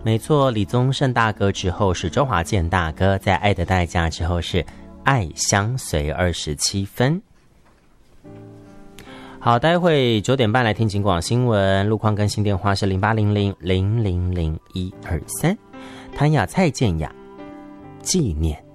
没错，李宗盛大哥之后是周华健大哥，在《爱的代价》之后是《爱相随27分》。好，待会9点半来听警广新闻，路况更新电话是0800000123。谭雅蔡健雅纪念。